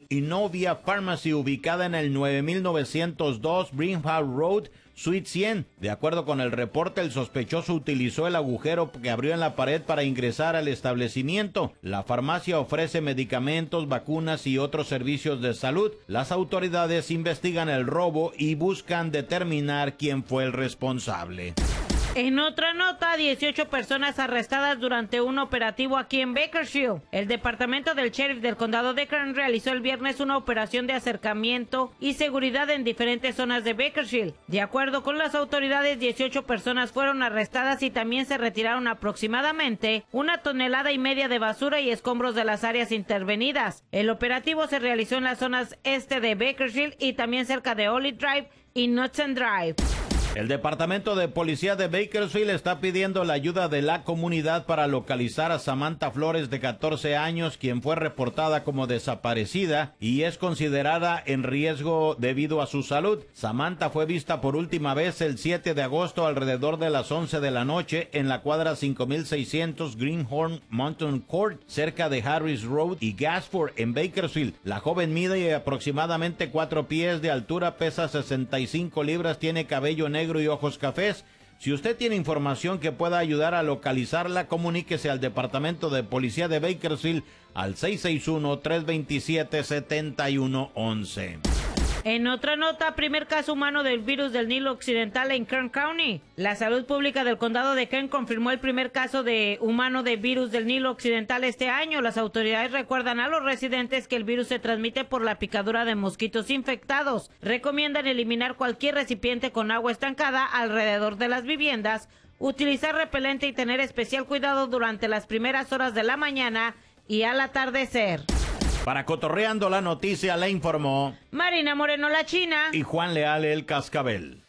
Innovia Pharmacy, ubicada en el 9902 Brimhall Road, Suite 100. De acuerdo con el reporte, el sospechoso utilizó el agujero que abrió en la pared para ingresar al establecimiento. La farmacia ofrece medicamentos, vacunas y otros servicios de salud. Las autoridades investigan el robo y buscan determinar quién fue el responsable. En otra nota, 18 personas arrestadas durante un operativo aquí en Bakersfield. El departamento del sheriff del condado de Kern realizó el viernes una operación de acercamiento y seguridad en diferentes zonas de Bakersfield. De acuerdo con las autoridades, 18 personas fueron arrestadas y también se retiraron aproximadamente 1,5 toneladas de basura y escombros de las áreas intervenidas. El operativo se realizó en las zonas este de Bakersfield y también cerca de Olive Drive y Knudsen Drive. El Departamento de Policía de Bakersfield está pidiendo la ayuda de la comunidad para localizar a Samantha Flores, de 14 años, quien fue reportada como desaparecida y es considerada en riesgo debido a su salud. Samantha fue vista por última vez el 7 de agosto alrededor de las 11 de la noche en la cuadra 5600 Greenhorn Mountain Court, cerca de Harris Road y Gasford en Bakersfield. La joven mide aproximadamente 4 pies de altura, pesa 65 libras, tiene cabello negro y ojos cafés. Si usted tiene información que pueda ayudar a localizarla, comuníquese al Departamento de Policía de Bakersfield al 661-327-7111. En otra nota, primer caso humano del virus del Nilo Occidental en Kern County. La salud pública del condado de Kern confirmó el primer caso humano de virus del Nilo Occidental este año. Las autoridades recuerdan a los residentes que el virus se transmite por la picadura de mosquitos infectados. Recomiendan eliminar cualquier recipiente con agua estancada alrededor de las viviendas, utilizar repelente y tener especial cuidado durante las primeras horas de la mañana y al atardecer. Para Cotorreando la Noticia le informó Marina Moreno, la China, y Juan Leal, el Cascabel.